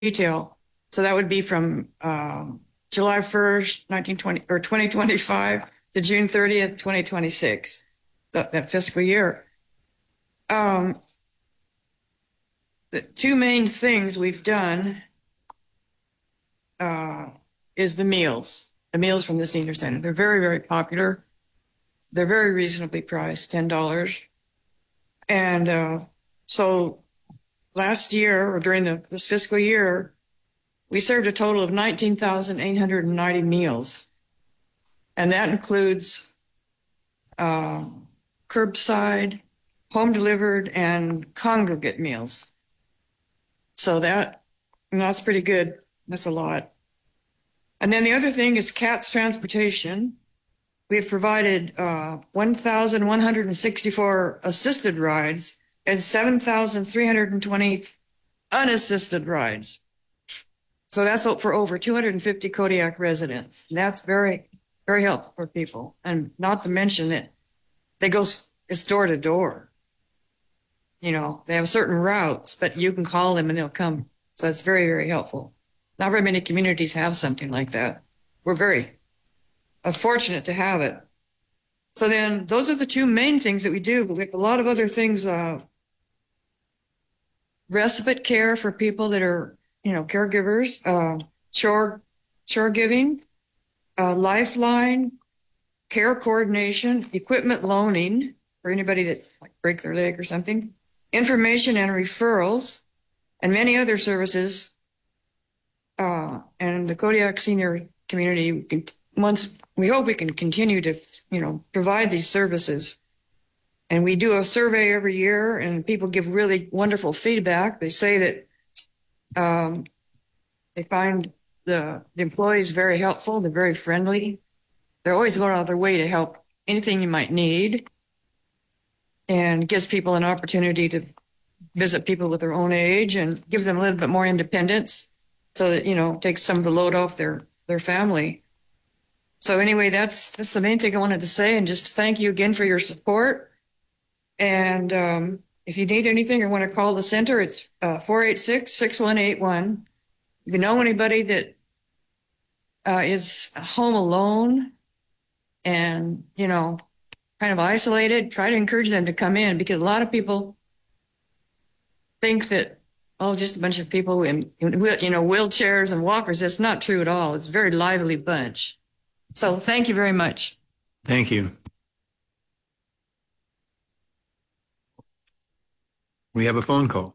retail. So that would be from July 1st, 2025 to June 30th, 2026, that fiscal year. The two main things we've done is the meals from the senior center. They're very, very popular. They're very reasonably priced, $10. And so last year, or during this fiscal year, we served a total of 19,890 meals. And that includes curbside, home delivered, and congregate meals. So that's pretty good. That's a lot. And then the other thing is CATS transportation. We've provided 1,164 assisted rides and 7,320 unassisted rides. So that's for over 250 Kodiak residents. That's very, very helpful for people. And not to mention that it's door to door. You know, they have certain routes, but you can call them and they'll come. So that's very, very helpful. Not very many communities have something like that. We're very fortunate to have it. So then those are the two main things that we do, but we have a lot of other things. Respite care for people that are, caregivers, chore giving, lifeline, care coordination, equipment loaning for anybody that break their leg or something, information and referrals, and many other services. And the Kodiak senior community, we hope we can continue to, provide these services. And we do a survey every year, and people give really wonderful feedback. They say that they find the employees very helpful. They're very friendly. They're always going out of their way to help anything you might need, and gives people an opportunity to visit people with their own age and gives them a little bit more independence, so that, takes some of the load off their family. So anyway, that's the main thing I wanted to say, and just thank you again for your support. And if you need anything or want to call the center, it's 486-6181. If you know anybody that is home alone and, kind of isolated, try to encourage them to come in, because a lot of people think that, just a bunch of people in wheelchairs and walkers. It's not true at all. It's a very lively bunch. So thank you very much. Thank you. We have a phone call.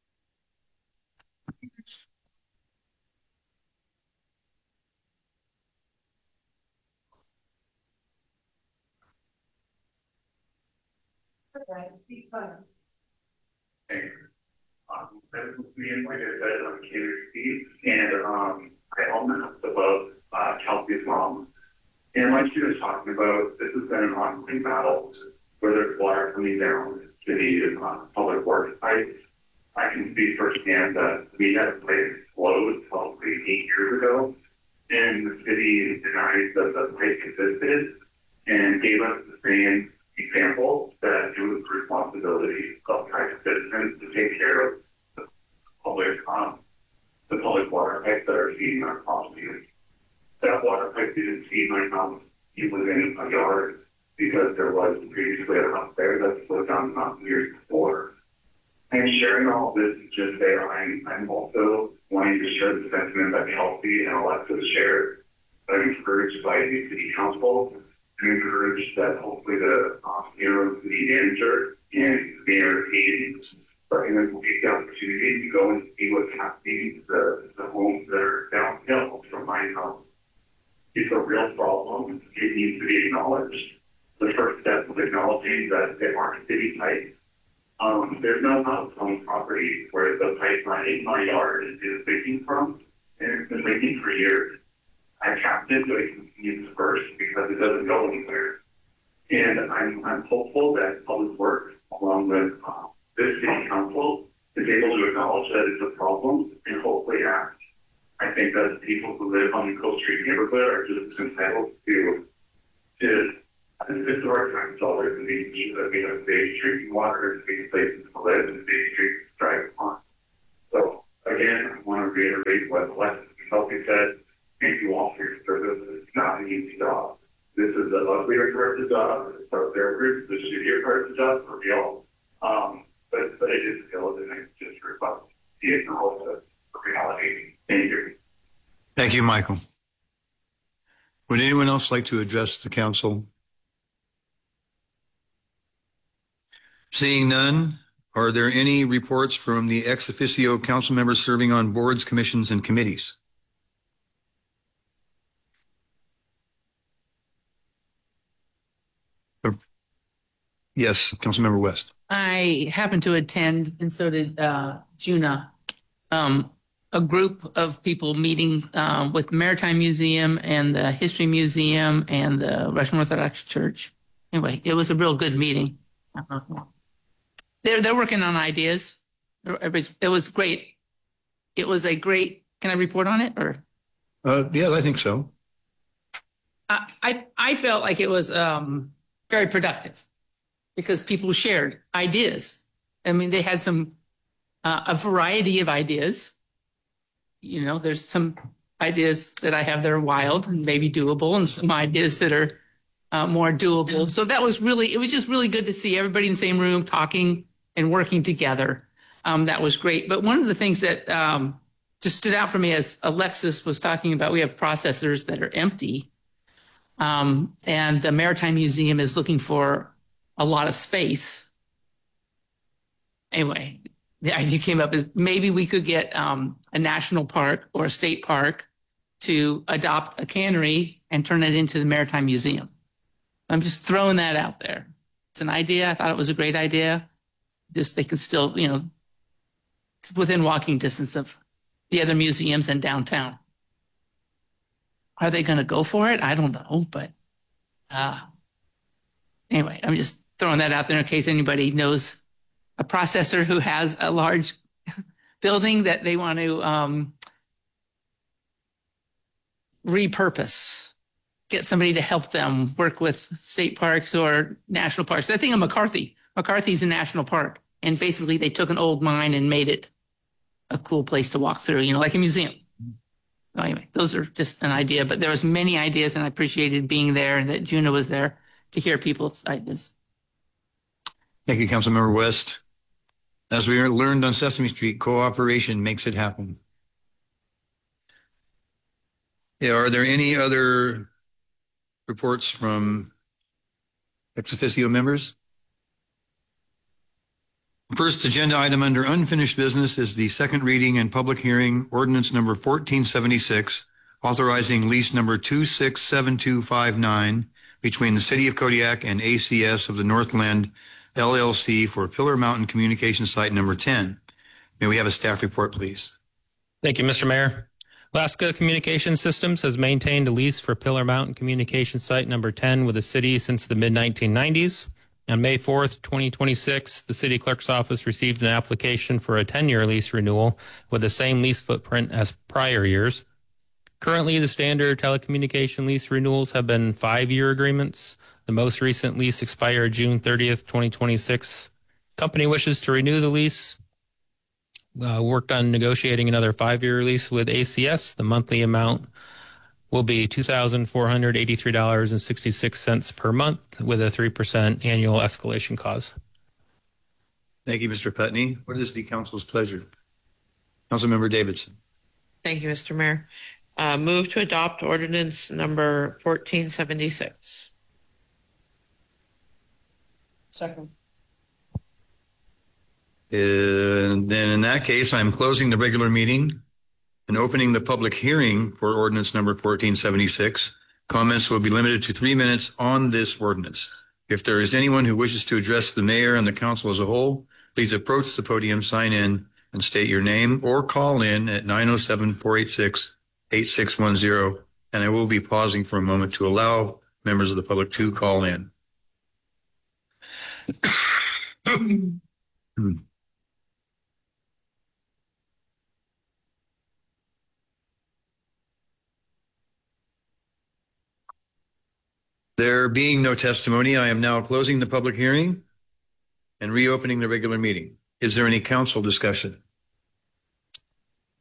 Like I said, I'm Katie Steve, and I own the house above Kelsey's mom. And like she was talking about, this has been an ongoing battle where there's water coming down to the public works pipes. I can see firsthand that we had a place closed probably 8 years ago, and the city denied that the pipe existed and gave us the same example that it was the responsibility of private citizens to take care of the public water pipes that are feeding our property. That water pipe didn't feed my house, it was in a yard, because there was previously a house there that was done years before. And sharing all this is just there. I'm also wanting to share the sentiment that Kelsey and Alexa shared. I'm encouraged by the city council. I'm encouraged that hopefully the city manager and Mayor Hayden are going to take the opportunity to go and see what's happening to the homes that are downhill from my house. It's a real problem. It needs to be acknowledged. The first step was acknowledging that there aren't city pipes. There's no house on property where the pipeline in my yard is leaking from, and it's been leaking for years. I capped it so it continues to burst because it doesn't go anywhere. And I'm hopeful that Public Works, along with this city council, is able to acknowledge that it's a problem and hopefully act. I think that the people who live on the Coast Street neighborhood are just entitled to historic tax dollars, and they need that we have safe drinking water and safe places to live and safe streets to drive on. So I again, I want to reiterate what Alexis Kelly said. Thank you all for your service. It's not an easy job. This is the uglier part of the job. It's part of their group, the shittier part of the job for real. But it is skilled, and I just request the acknowledge the reality. Thank you. Thank you, Michael. Would anyone else like to address the council? Seeing none, are there any reports from the ex officio council members serving on boards, commissions, and committees? Yes, Councilmember West. I happened to attend, and so did Juna, a group of people meeting with the Maritime Museum and the History Museum and the Russian Orthodox Church. Anyway, it was a real good meeting. They're working on ideas. It was great. It was a great. Can I report on it or? Yeah, I think so. I felt like it was very productive because people shared ideas. I mean, they had a variety of ideas. You know, there's some ideas that I have that are wild and maybe doable, and some ideas that are more doable. So it was just really good to see everybody in the same room talking and working together. That was great. But one of the things that just stood out for me as Alexis was talking about, we have processors that are empty. And the Maritime Museum is looking for a lot of space. Anyway, the idea came up is maybe we could get a national park or a state park to adopt a cannery and turn it into the Maritime Museum. I'm just throwing that out there. It's an idea. I thought it was a great idea. Just they can still, it's within walking distance of the other museums in downtown. Are they going to go for it? I don't know, but anyway, I'm just throwing that out there in case anybody knows a processor who has a large building that they want to repurpose. Get somebody to help them work with state parks or national parks. I think of McCarthy. McCarthy's a national park, and basically they took an old mine and made it a cool place to walk through, like a museum. Anyway, those are just an idea, but there was many ideas, and I appreciated being there and that Juna was there to hear people's ideas. Thank you, Councilmember West. As we learned on Sesame Street, cooperation makes it happen. Yeah, are there any other reports from ex officio members? First agenda item under unfinished business is the second reading and public hearing ordinance number 1476, authorizing lease number 267259 between the City of Kodiak and ACS of the Northland LLC for Pillar Mountain Communication Site number 10. May we have a staff report, please? Thank you, Mr. Mayor. Alaska Communication Systems has maintained a lease for Pillar Mountain Communication Site number 10 with the city since the mid-1990s. On May 4th, 2026, the city clerk's office received an application for a 10-year lease renewal with the same lease footprint as prior years. Currently, the standard telecommunication lease renewals have been 5-year agreements. The most recent lease expired June 30th, 2026. Company wishes to renew the lease. Worked on negotiating another 5-year lease with ACS. The monthly amount will be $2,483.66 per month with a 3% annual escalation clause. Thank you, Mr. Putney. What is the council's pleasure? Councilmember Davidson. Thank you, Mr. Mayor. Move to adopt ordinance number 1476. Second. And then in that case, I'm closing the regular meeting and opening the public hearing for ordinance number 1476. Comments will be limited to 3 minutes on this ordinance. If there is anyone who wishes to address the mayor and the council as a whole, please approach the podium, sign in, and state your name or call in at 907-486-8610. And I will be pausing for a moment to allow members of the public to call in. There being no testimony, I am now closing the public hearing and reopening the regular meeting. Is there any council discussion?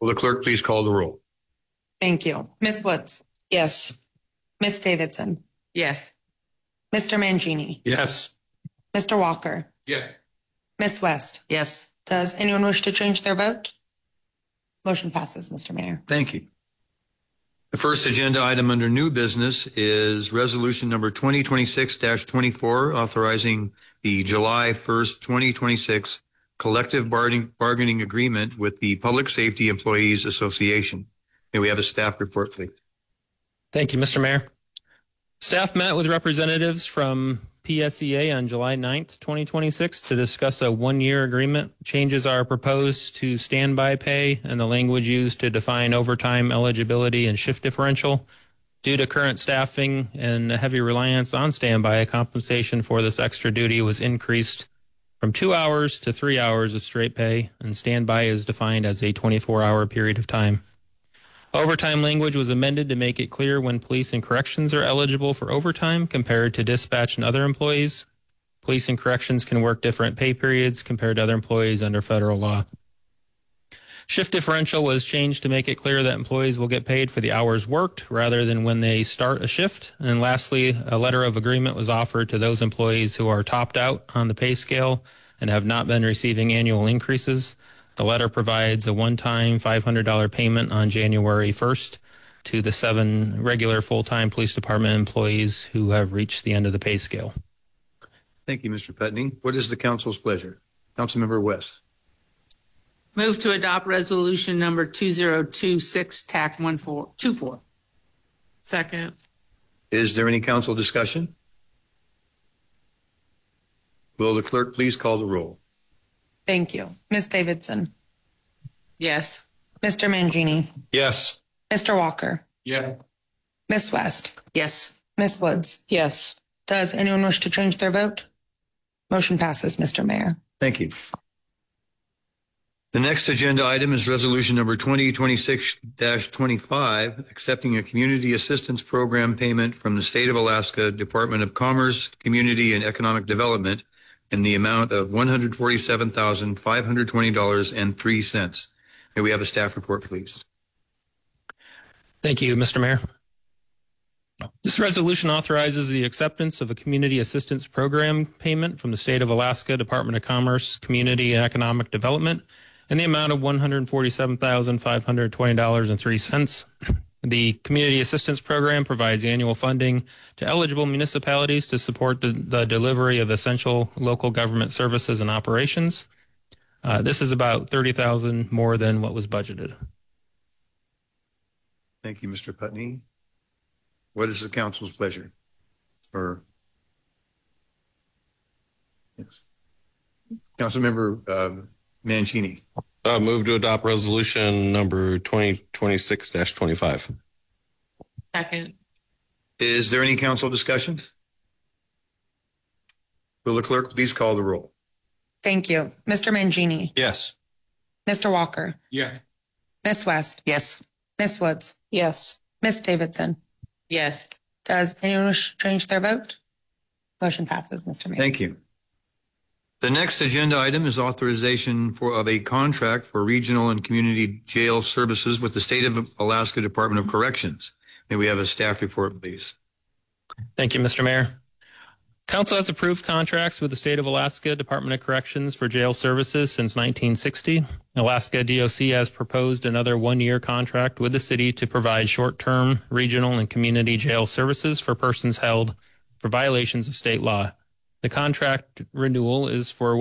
Will the clerk please call the roll? Thank you. Ms. Woods? Yes. Ms. Davidson? Yes. Mr. Mangini? Yes. Mr. Walker? Yeah. Ms. West? Yes. Does anyone wish to change their vote? Motion passes, Mr. Mayor. Thank you. The first agenda item under new business is resolution number 2026-24, authorizing the July 1st, 2026 collective bargaining agreement with the Public Safety Employees Association. May we have a staff report, please? Thank you, Mr. Mayor. Staff met with representatives from PSEA on July 9th, 2026 to discuss a one-year agreement. Changes are proposed to standby pay and the language used to define overtime eligibility and shift differential. Due to current staffing and a heavy reliance on standby, compensation for this extra duty was increased from 2 hours to 3 hours of straight pay, and standby is defined as a 24-hour period of time. Overtime language was amended to make it clear when police and corrections are eligible for overtime compared to dispatch and other employees. Police and corrections can work different pay periods compared to other employees under federal law. Shift differential was changed to make it clear that employees will get paid for the hours worked rather than when they start a shift. And lastly, a letter of agreement was offered to those employees who are topped out on the pay scale and have not been receiving annual increases. The letter provides a one-time $500 payment on January 1st to the 7 regular full-time police department employees who have reached the end of the pay scale. Thank you, Mr. Putney. What is the council's pleasure? Councilmember West. Move to adopt resolution number 2026 TAC 1424. Second. Is there any council discussion? Will the clerk please call the roll? Thank you. Ms. Davidson? Yes. Mr. Mangini? Yes. Mr. Walker? Yeah. Ms. West? Yes. Ms. Woods? Yes. Does anyone wish to change their vote? Motion passes, Mr. Mayor. Thank you. The next agenda item is resolution number 2026-25, accepting a community assistance program payment from the State of Alaska Department of Commerce, Community and Economic Development in the amount of $147,520.03. May we have a staff report, please? Thank you, Mr. Mayor. This resolution authorizes the acceptance of a community assistance program payment from the State of Alaska Department of Commerce, Community and Economic Development in the amount of $147,520.03. The Community Assistance Program provides annual funding to eligible municipalities to support the delivery of essential local government services and operations. This is about $30,000 more than what was budgeted. Thank you, Mr. Putney. What is the council's pleasure? Yes. Councilmember Mancini. Move to adopt resolution number 2026-25. Second. Is there any council discussion? Will the clerk please call the roll? Thank you. Mr. Mangini? Yes. Mr. Walker? Yeah. Ms. West? Yes. Ms. Woods? Yes. Ms. Davidson? Yes. Does anyone wish to change their vote? Motion passes, Mr. Mayor. Thank you. The next agenda item is authorization of a contract for regional and community jail services with the State of Alaska Department of Corrections. May we have a staff report, please? Thank you, Mr. Mayor. Council has approved contracts with the State of Alaska Department of Corrections for jail services since 1960. Alaska DOC has proposed another one-year contract with the city to provide short-term regional and community jail services for persons held for violations of state law. The contract renewal is for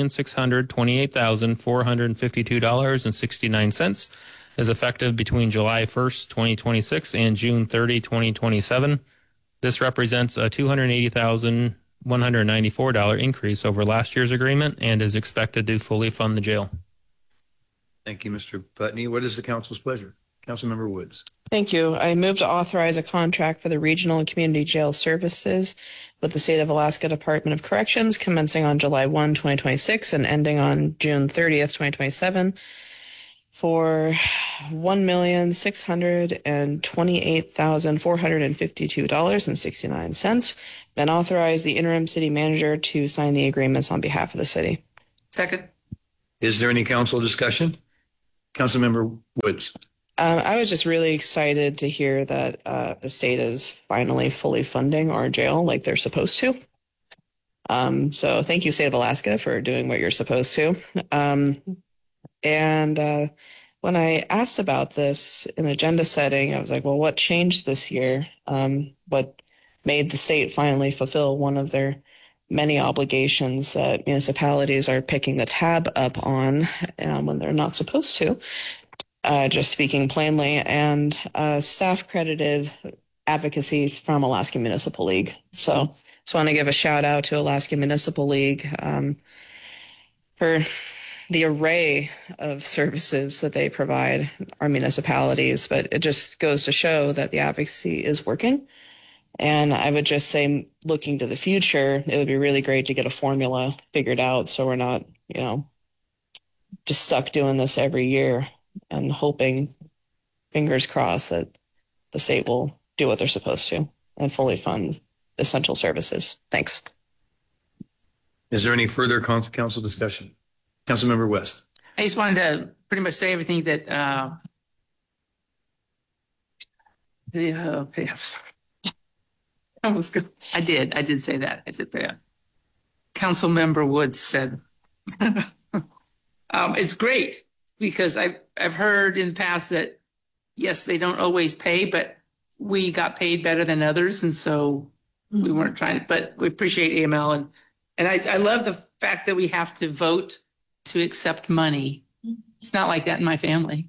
$1,628,452.69, is effective between July 1st, 2026 and June 30, 2027. This represents a $280,194 increase over last year's agreement and is expected to fully fund the jail. Thank you, Mr. Putney. What is the council's pleasure? Councilmember Woods. Thank you. I move to authorize a contract for the regional and community jail services with the State of Alaska Department of Corrections commencing on July 1, 2026 and ending on June 30th, 2027 for $1,628,452.69 and authorize the interim city manager to sign the agreements on behalf of the city. Second. Is there any council discussion? Councilmember Woods. I was just really excited to hear that the state is finally fully funding our jail like they're supposed to. So thank you, State of Alaska, for doing what you're supposed to. And when I asked about this in agenda setting, I was like, well, what changed this year? What made the state finally fulfill one of their many obligations that municipalities are picking the tab up on when they're not supposed to? Just speaking plainly, and staff credited advocacy from Alaska Municipal League. So just want to give a shout out to Alaska Municipal League for the array of services that they provide our municipalities, but it just goes to show that the advocacy is working. And I would just say, looking to the future, it would be really great to get a formula figured out so we're not, just stuck doing this every year and hoping, fingers crossed, that the state will do what they're supposed to and fully fund essential services. Thanks. Is there any further council discussion? Councilmember West. I just wanted to pretty much say everything that I did say that. I said Councilmember Woods said it's great because I've heard in the past that yes, they don't always pay, but we got paid better than others, and so we weren't trying to. But we appreciate AML, and I love the fact that we have to vote to accept money. It's not like that in my family.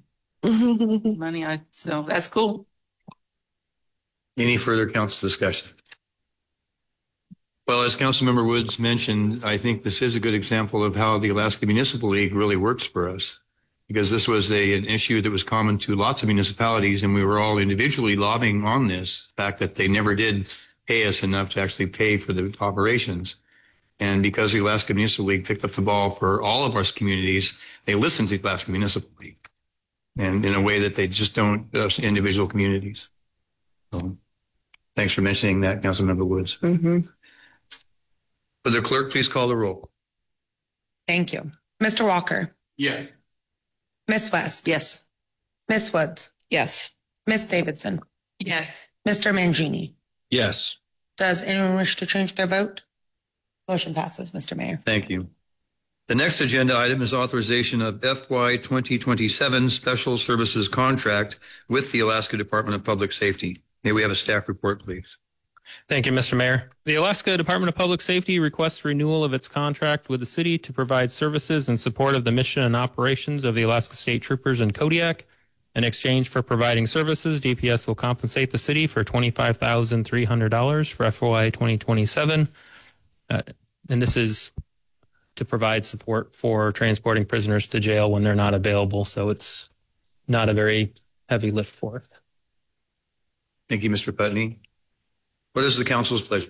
So that's cool. Any further council discussion? Well, as Councilmember Woods mentioned, I think this is a good example of how the Alaska Municipal League really works for us, because this was an issue that was common to lots of municipalities, and we were all individually lobbying on this fact that they never did pay us enough to actually pay for the operations. And because the Alaska Municipal League picked up the ball for all of our communities, they listened to the Alaska Municipal League, and in a way that they just don't individual communities. So thanks for mentioning that, Councilmember Woods. Mm-hmm. Will the clerk please call the roll? Thank you. Mr. Walker. Yes. Miss West. Yes. Miss Woods. Yes. Miss Davidson. Yes. Mr. Mangini. Yes. Does anyone wish to change their vote? Motion passes, Mr. Mayor. Thank you. The next agenda item is authorization of FY 2027 Special Services Contract with the Alaska Department of Public Safety. May we have a staff report, please? Thank you, Mr. Mayor. The Alaska Department of Public Safety requests renewal of its contract with the city to provide services in support of the mission and operations of the Alaska State Troopers in Kodiak. In exchange for providing services, DPS will compensate the city for $25,300 for FY 2027. And this is to provide support for transporting prisoners to jail when they're not available. So it's not a very heavy lift for it. Thank you, Mr. Putney. What is the council's pleasure?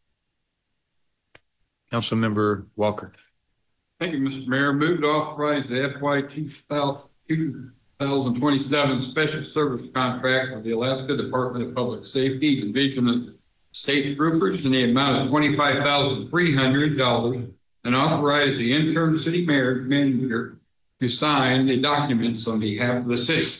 Councilmember Walker. Thank you, Mr. Mayor. Move to authorize the FY 2027 Special Service Contract with the Alaska Department of Public Safety, Division of State Troopers, in the amount of $25,300, and authorize the interim city manager to sign the documents on behalf of the city.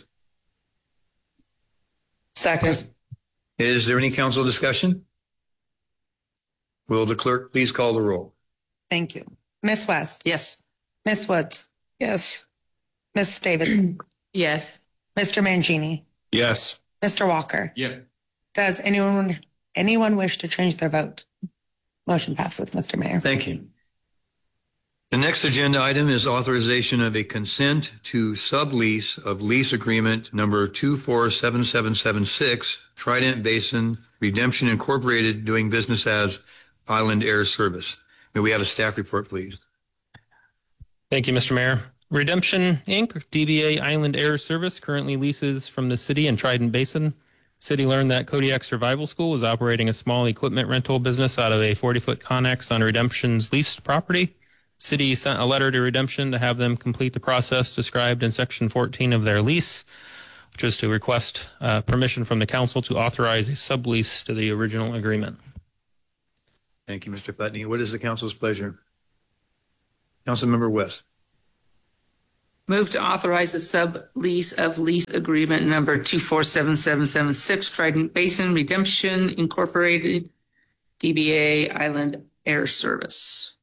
Second. Is there any council discussion? Will the clerk please call the roll? Thank you. Miss West. Yes. Miss Woods. Yes. Miss Davidson. Yes. Mr. Mangini. Yes. Mr. Walker. Yes. Does anyone wish to change their vote? Motion passes, Mr. Mayor. Thank you. The next agenda item is authorization of a consent to sublease of lease agreement number 247776, Trident Basin Redemption Incorporated, doing business as Island Air Service. May we have a staff report, please? Thank you, Mr. Mayor. Redemption, Inc., DBA Island Air Service, currently leases from the city and Trident Basin. City learned that Kodiak Survival School was operating a small equipment rental business out of a 40-foot Connex on Redemption's leased property. City sent a letter to Redemption to have them complete the process described in Section 14 of their lease, which was to request permission from the council to authorize a sublease to the original agreement. Thank you, Mr. Putney. What is the council's pleasure? Councilmember West. Move to authorize a sublease of lease agreement number 247776 Trident Basin Redemption Incorporated, DBA Island Air Service.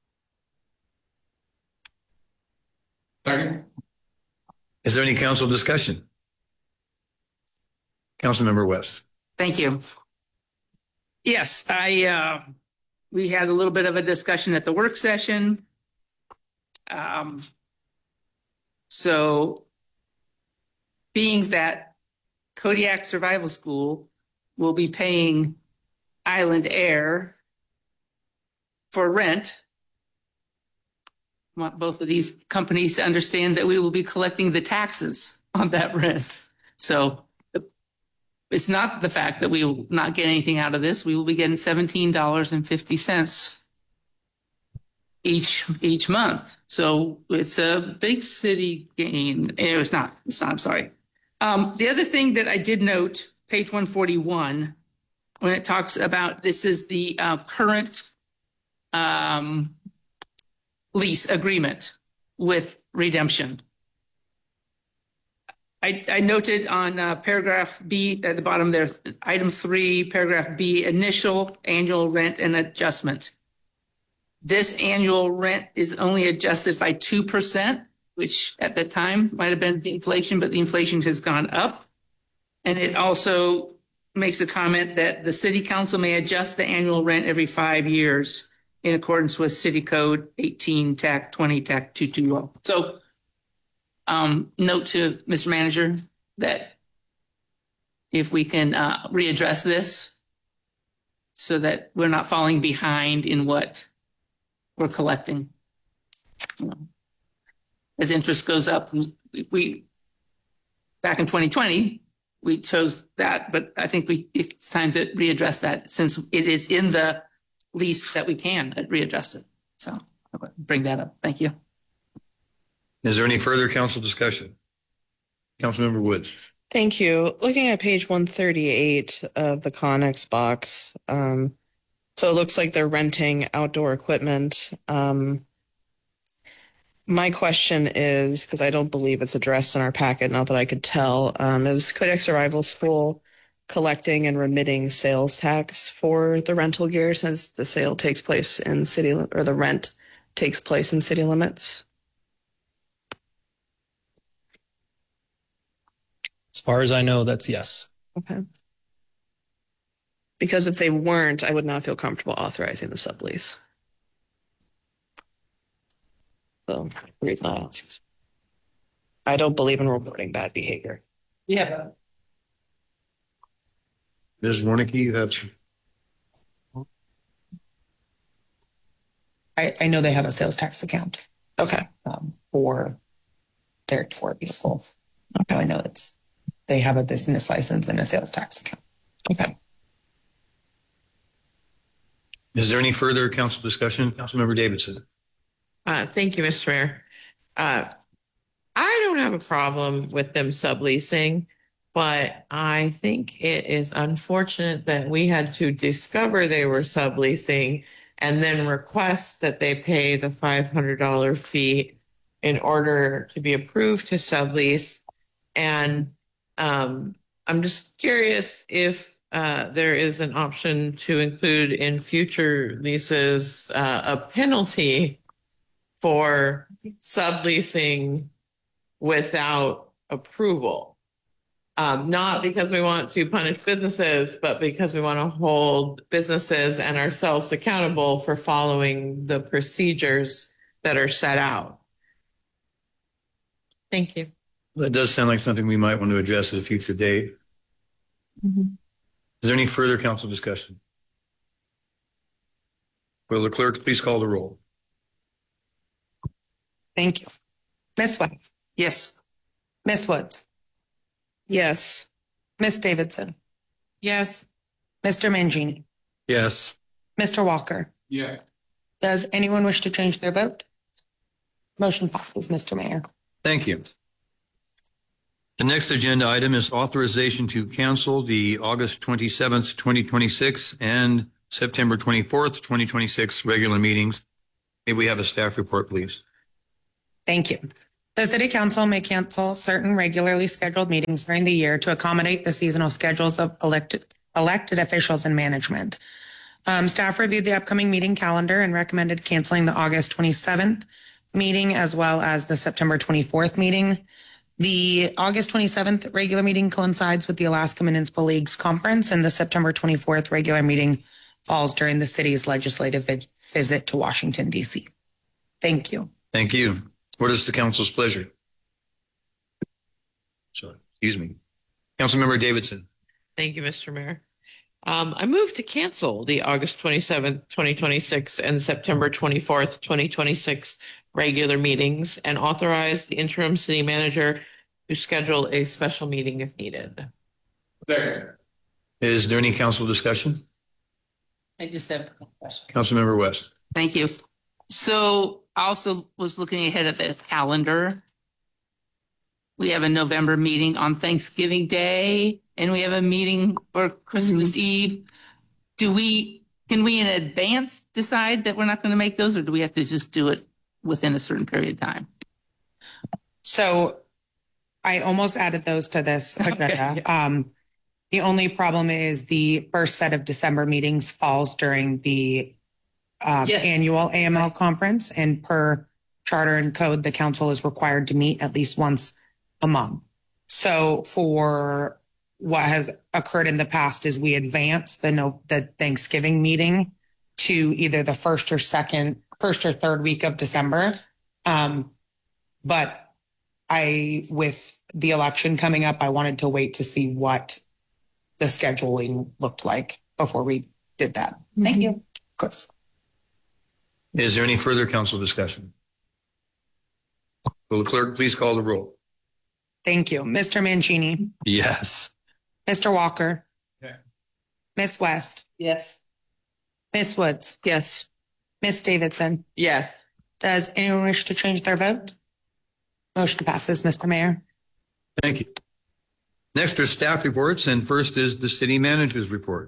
Second. Is there any council discussion? Councilmember West. Thank you. Yes, we had a little bit of a discussion at the work session. So being that Kodiak Survival School will be paying Island Air for rent, I want both of these companies to understand that we will be collecting the taxes on that rent. So it's not the fact that we will not get anything out of this. We will be getting $17.50 each month. So it's a big city gain. It's not, I'm sorry. The other thing that I did note, page 141, when it talks about this is the current lease agreement with Redemption. I noted on paragraph B at the bottom there, item 3, paragraph B, initial annual rent and adjustment. This annual rent is only adjusted by 2%, which at the time might have been the inflation, but the inflation has gone up. And it also makes a comment that the city council may adjust the annual rent every 5 years in accordance with City Code 18 TAC 20 TAC 220. So note to Mr. Manager that if we can readdress this so that we're not falling behind in what we're collecting. As interest goes up, we back in 2020, we chose that, but I think it's time to readdress that since it is in the lease that we can readjust it. So I'll bring that up. Thank you. Is there any further council discussion? Councilmember Woods. Thank you. Looking at page 138 of the Connex box, so it looks like they're renting outdoor equipment. My question is, because I don't believe it's addressed in our packet, not that I could tell, is Kodiak Survival School collecting and remitting sales tax for the rental gear since the sale takes place in city, or the rent takes place in city limits? As far as I know, that's yes. Okay. Because if they weren't, I would not feel comfortable authorizing the sublease. So, the reason I ask. I don't believe in rewarding bad behavior. Yeah. Ms. Warnicki, you have. I know they have a sales tax account. Okay. For their tour vehicle. Okay. I know they have a business license and a sales tax account. Okay. Is there any further council discussion? Councilmember Davidson. Thank you, Mr. Mayor. I don't have a problem with them subleasing, but I think it is unfortunate that we had to discover they were subleasing and then request that they pay the $500 fee in order to be approved to sublease. And I'm just curious if there is an option to include in future leases a penalty for subleasing without approval. Not because we want to punish businesses, but because we want to hold businesses and ourselves accountable for following the procedures that are set out. Thank you. That does sound like something we might want to address at a future date. Mm-hmm. Is there any further council discussion? Will the clerk please call the roll? Thank you. Ms. Webb. Yes. Ms. Woods. Yes. Ms. Davidson. Yes. Mr. Mangini. Yes. Mr. Walker. Yeah. Does anyone wish to change their vote? Motion passes, Mr. Mayor. Thank you. The next agenda item is authorization to cancel the August 27th, 2026 and September 24th, 2026 regular meetings. May we have a staff report, please? Thank you. The city council may cancel certain regularly scheduled meetings during the year to accommodate the seasonal schedules of elected officials and management. Staff reviewed the upcoming meeting calendar and recommended canceling the August 27th meeting as well as the September 24th meeting. The August 27th regular meeting coincides with the Alaska Municipal League's conference, and the September 24th regular meeting falls during the city's legislative visit to Washington, D.C. Thank you. Thank you. What is the council's pleasure? Sorry, excuse me. Councilmember Davidson. Thank you, Mr. Mayor. I move to cancel the August 27th, 2026 and September 24th, 2026 regular meetings and authorize the interim city manager to schedule a special meeting if needed. Second. Is there any council discussion? I just have a question. Councilmember West. Thank you. So I also was looking ahead at the calendar. We have a November meeting on Thanksgiving Day, and we have a meeting for Christmas Eve. Can we in advance decide that we're not going to make those, or do we have to just do it within a certain period of time? So I almost added those to this agenda. Okay. The only problem is the first set of December meetings falls during the Yes. annual AML conference, and per charter and code, the council is required to meet at least once a month. So for what has occurred in the past is we advance the Thanksgiving meeting to either the first or third week of December. But with the election coming up, I wanted to wait to see what the scheduling looked like before we did that. Thank you. Of course. Is there any further council discussion? Will the clerk please call the roll? Thank you. Mr. Mancini, Yes. Mr. Walker. Yeah. Ms. West, Yes. Ms. Woods, Yes. Ms. Davidson. Yes. Does anyone wish to change their vote? Motion passes, Mr. Mayor. Thank you. Next are staff reports, and first is the city manager's report.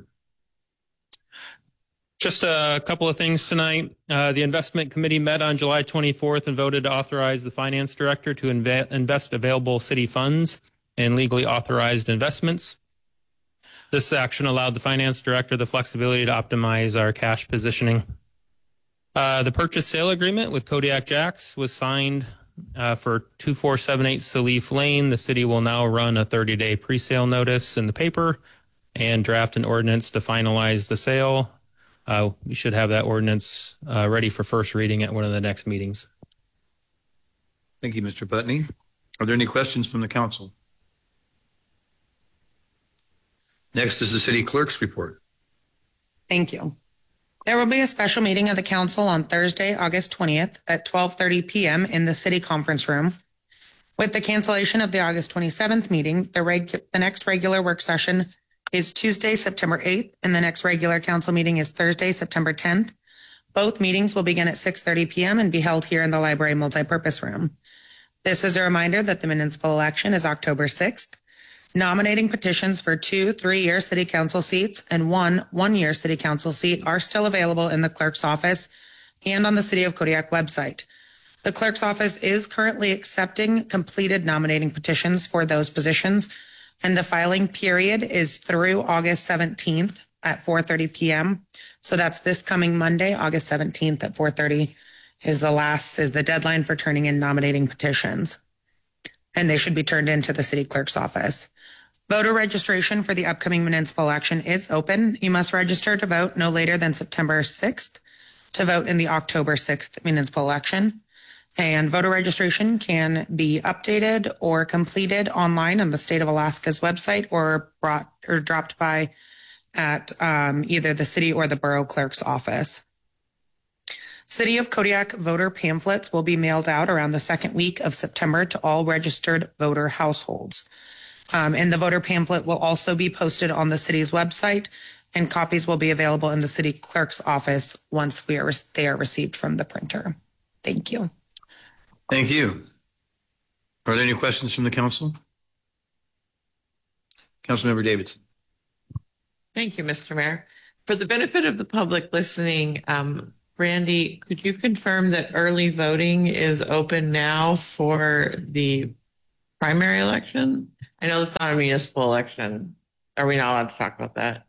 Just a couple of things tonight. The investment committee met on July 24th and voted to authorize the finance director to invest available city funds in legally authorized investments. This action allowed the finance director the flexibility to optimize our cash positioning. The purchase sale agreement with Kodiak Jacks was signed for 2478 Salif Lane. The city will now run a 30-day pre-sale notice in the paper and draft an ordinance to finalize the sale. We should have that ordinance ready for first reading at one of the next meetings. Thank you, Mr. Putney. Are there any questions from the council? Next is the city clerk's report. Thank you. There will be a special meeting of the council on Thursday, August 20th at 12:30 p.m. in the city conference room. With the cancellation of the August 27th meeting, the next regular work session is Tuesday, September 8th, and the next regular council meeting is Thursday, September 10th. Both meetings will begin at 6:30 p.m. and be held here in the library multipurpose room. This is a reminder that the municipal election is October 6th. Nominating petitions for 2 3-year city council seats and 1 1-year city council seat are still available in the clerk's office and on the City of Kodiak website. The clerk's office is currently accepting completed nominating petitions for those positions, and the filing period is through August 17th at 4:30 p.m. So that's this coming Monday, August 17th at 4:30 is the deadline for turning in nominating petitions. And they should be turned into the city clerk's office. Voter registration for the upcoming municipal election is open. You must register to vote no later than September 6th to vote in the October 6th municipal election. And voter registration can be updated or completed online on the state of Alaska's website or dropped by at either the city or the borough clerk's office. City of Kodiak voter pamphlets will be mailed out around the second week of September to all registered voter households. And the voter pamphlet will also be posted on the city's website, and copies will be available in the city clerk's office once they are received from the printer. Thank you. Thank you. Are there any questions from the council? Councilmember Davidson. Thank you, Mr. Mayor. For the benefit of the public listening, Randy, could you confirm that early voting is open now for the primary election? I know it's not a municipal election. Are we not allowed to talk about that?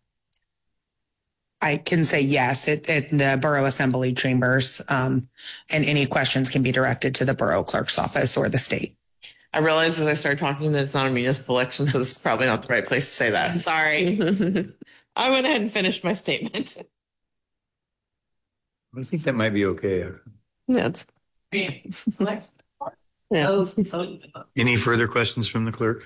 I can say yes, at the Borough Assembly chambers, and any questions can be directed to the Borough Clerk's office or the state. I realized as I started talking that it's not a municipal election, so this is probably not the right place to say that. Sorry. I went ahead and finished my statement. I think that might be okay. Yeah, it's, yeah. Any further questions from the clerk?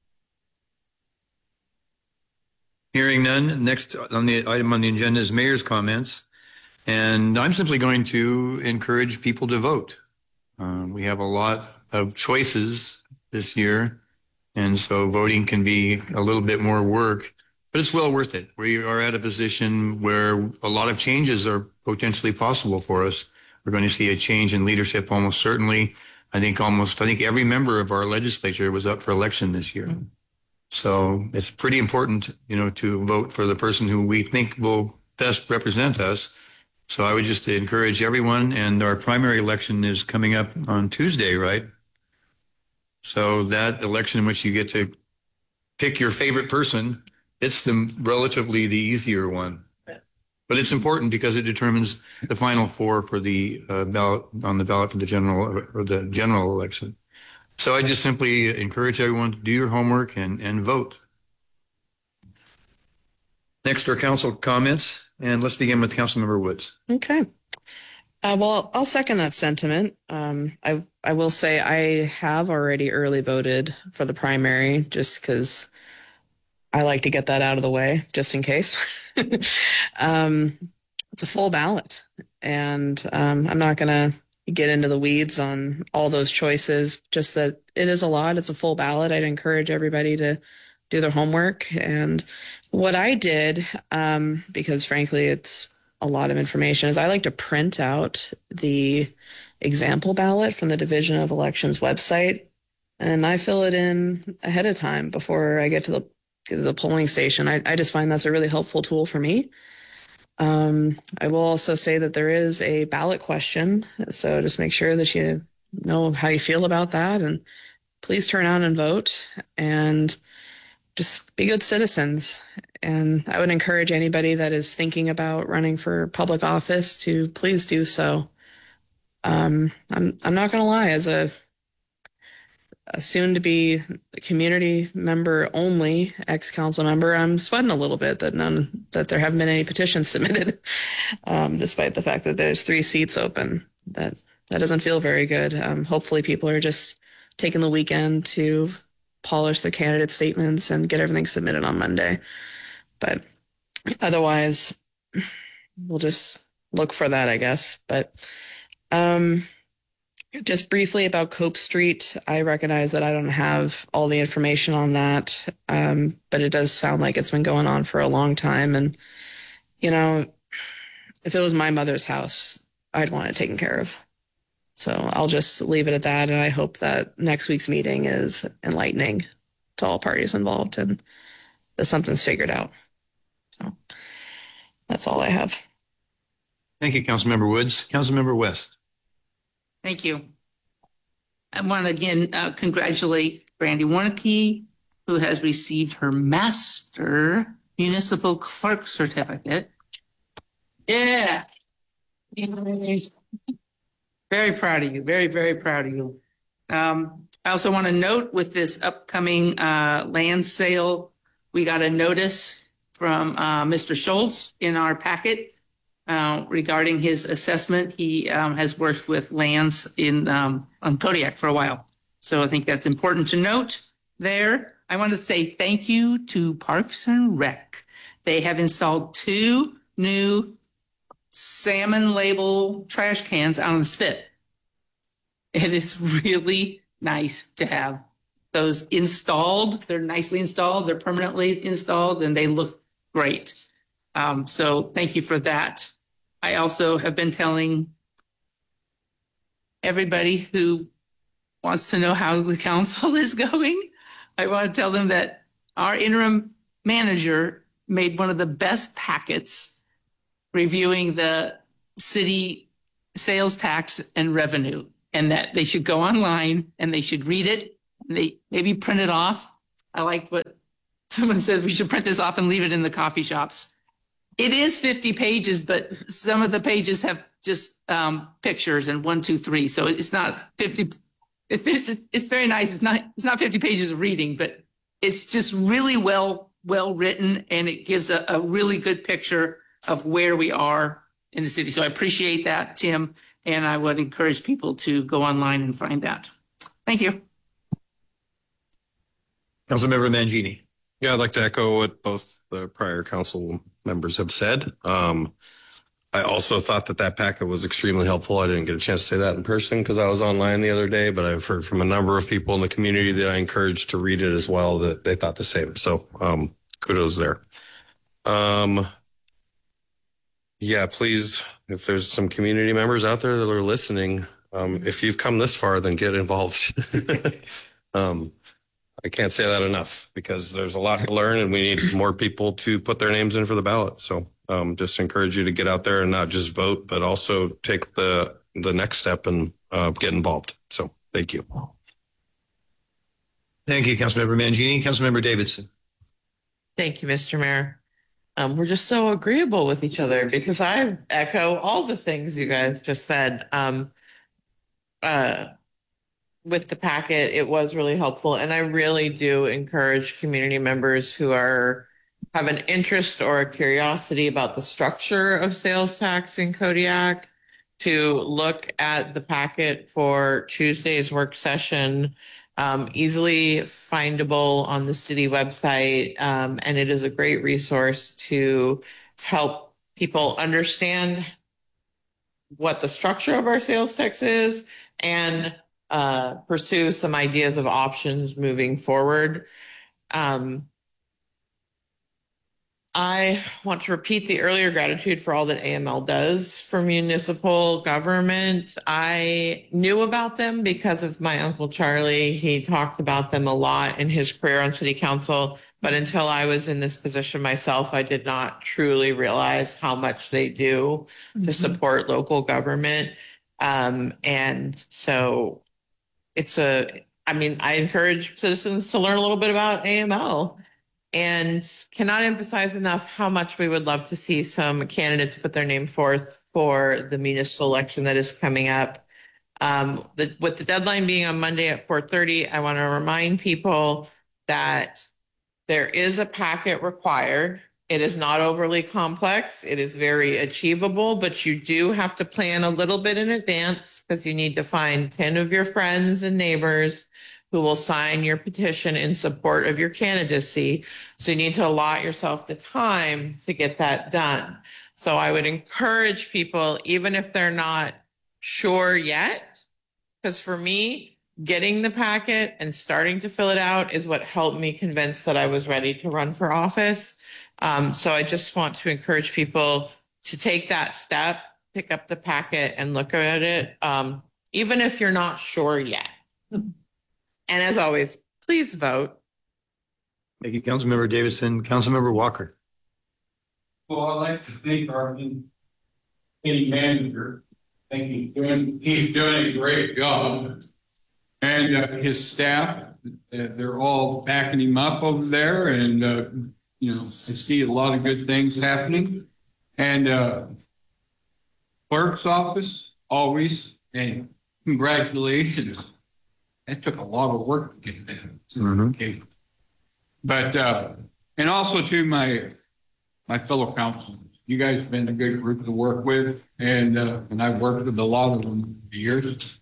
Hearing none, next on the item on the agenda is mayor's comments. And I'm simply going to encourage people to vote. We have a lot of choices this year, and so voting can be a little bit more work, but it's well worth it. We are at a position where a lot of changes are potentially possible for us. We're going to see a change in leadership almost certainly. I think every member of our legislature was up for election this year. So it's pretty important, to vote for the person who we think will best represent us. So I would just encourage everyone, and our primary election is coming up on Tuesday, right? So that election in which you get to pick your favorite person, it's relatively the easier one. But it's important because it determines the final four for the ballot for the general election. So I just simply encourage everyone to do your homework and vote. Next are council comments, and let's begin with Councilmember Woods. Okay. Well, I'll second that sentiment. I will say I have already early voted for the primary just because I like to get that out of the way just in case. It's a full ballot, and I'm not going to get into the weeds on all those choices, just that it is a lot. It's a full ballot. I'd encourage everybody to do their homework. And what I did, because frankly, it's a lot of information, is I like to print out the example ballot from the Division of Elections website, and I fill it in ahead of time before I get to the polling station. I just find that's a really helpful tool for me. I will also say that there is a ballot question, so just make sure that you know how you feel about that, and please turn out and vote, and just be good citizens. And I would encourage anybody that is thinking about running for public office to please do so. I'm not going to lie, as a soon to be community member only ex-council member, I'm sweating a little bit that there haven't been any petitions submitted, despite the fact that there's 3 seats open. That doesn't feel very good. Hopefully people are just taking the weekend to polish their candidate statements and get everything submitted on Monday. But otherwise, we'll just look for that, I guess. But just briefly about Cope Street, I recognize that I don't have all the information on that, but it does sound like it's been going on for a long time. And, if it was my mother's house, I'd want it taken care of. So I'll just leave it at that. And I hope that next week's meeting is enlightening to all parties involved and that something's figured out. So that's all I have. Thank you, Councilmember Woods. Councilmember West. Thank you. I want to again congratulate Brandy Warnke, who has received her Master Municipal Clerk Certificate. Yeah. Very proud of you. Very, very proud of you. I also want to note with this upcoming land sale, we got a notice from Mr. Schultz in our packet regarding his assessment. He has worked with lands on Kodiak for a while. So I think that's important to note there. I want to say thank you to Parks and Rec. They have installed 2 new salmon label trash cans on the spit. It is really nice to have those installed. They're nicely installed. They're permanently installed and they look great. So thank you for that. I also have been telling everybody who wants to know how the council is going, I want to tell them that our interim manager made one of the best packets reviewing the city sales tax and revenue, and that they should go online and they should read it. And they maybe print it off. I liked what someone said, we should print this off and leave it in the coffee shops. It is 50 pages, but some of the pages have just pictures and 1, 2, 3. So it's not 50. It's very nice. It's not 50 pages of reading, but it's just really well written, and it gives a really good picture of where we are in the city. So I appreciate that, Tim, and I would encourage people to go online and find that. Thank you. Councilmember Mangini. Yeah, I'd like to echo what both the prior council members have said. I also thought that packet was extremely helpful. I didn't get a chance to say that in person because I was online the other day, but I've heard from a number of people in the community that I encouraged to read it as well, that they thought the same. So kudos there. Yeah, please, if there's some community members out there that are listening, if you've come this far, then get involved. I can't say that enough because there's a lot to learn and we need more people to put their names in for the ballot. So just encourage you to get out there and not just vote, but also take the next step and get involved. So thank you. Thank you, Councilmember Mangini. Councilmember Davidson. Thank you, Mr. Mayor. We're just so agreeable with each other because I echo all the things you guys just said. With the packet, it was really helpful. And I really do encourage community members who have an interest or a curiosity about the structure of sales tax in Kodiak to look at the packet for Tuesday's work session, easily findable on the city website. And it is a great resource to help people understand what the structure of our sales tax is and pursue some ideas of options moving forward. I want to repeat the earlier gratitude for all that AML does for municipal government. I knew about them because of my Uncle Charlie. He talked about them a lot in his career on city council, but until I was in this position myself, I did not truly realize how much they do to support local government. And so I encourage citizens to learn a little bit about AML and cannot emphasize enough how much we would love to see some candidates put their name forth for the municipal election that is coming up. With the deadline being on Monday at 4:30, I want to remind people that there is a packet required. It is not overly complex. It is very achievable, but you do have to plan a little bit in advance because you need to find 10 of your friends and neighbors who will sign your petition in support of your candidacy. So you need to allot yourself the time to get that done. So I would encourage people, even if they're not sure yet, because for me, getting the packet and starting to fill it out is what helped me convince that I was ready to run for office. So I just want to encourage people to take that step, pick up the packet and look at it, even if you're not sure yet. And as always, please vote. Thank you, Councilmember Davidson. Councilmember Walker. Well, I'd like to thank our city manager. I think he's doing a great job. And his staff, they're all backing him up over there. And, I see a lot of good things happening. And clerk's office, always, and congratulations. That took a lot of work to get that. Okay. But, and also to my fellow councilors, you guys have been a good group to work with, and I've worked with a lot of them for years.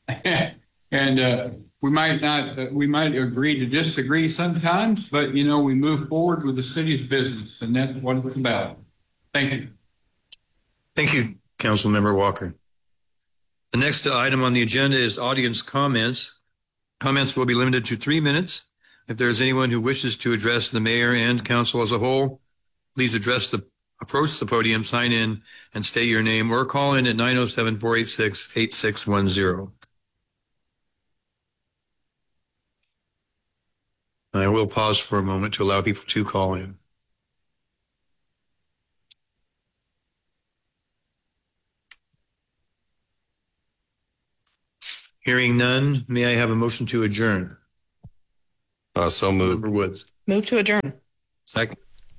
And we might agree to disagree sometimes, but we move forward with the city's business, and that's what it's about. Thank you. Thank you, Councilmember Walker. The next item on the agenda is audience comments. Comments will be limited to 3 minutes. If there is anyone who wishes to address the mayor and council as a whole, please approach the podium, sign in, and state your name or call in at 907-486-8610. I will pause for a moment to allow people to call in. Hearing none, may I have a motion to adjourn? So moved. Member Woods. Move to adjourn. Second.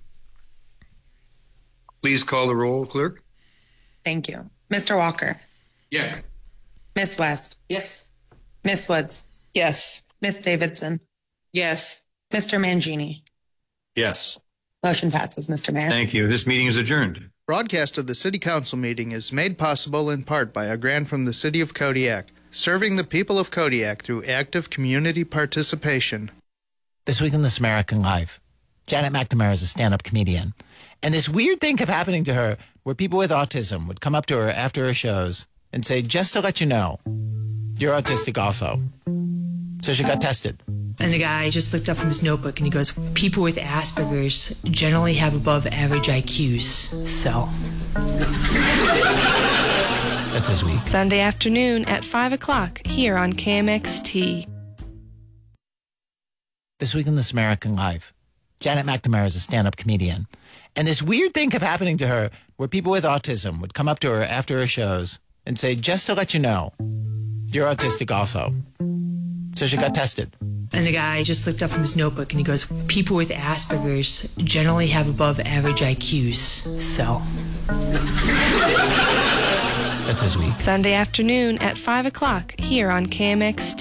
Please call the roll, clerk. Thank you. Mr. Walker, Yeah. Miss West, Yes. Miss Woods, Yes. Miss Davidson, Yes. Mr. Mangini. Yes. Motion passes, Mr. Mayor. Thank you. This meeting is adjourned. Broadcast of the City Council meeting is made possible in part by a grant from the City of Kodiak, serving the people of Kodiak through active community participation. This week in This American Life, Janet McNamara is a stand-up comedian. And this weird thing kept happening to her where people with autism would come up to her after her shows and say, just to let you know, you're autistic also. So she got tested. And the guy just looked up from his notebook and he goes, people with Asperger's generally have above average IQs. So. That's his week. Sunday afternoon at 5 o'clock here on KMXT. This week in This American Life, Janet McNamara is a stand-up comedian. And this weird thing kept happening to her where people with autism would come up to her after her shows and say, just to let you know, you're autistic also. So she got tested. And the guy just looked up from his notebook and he goes, people with Asperger's generally have above average IQs. So. That's his week. Sunday afternoon at 5 o'clock here on KMXT.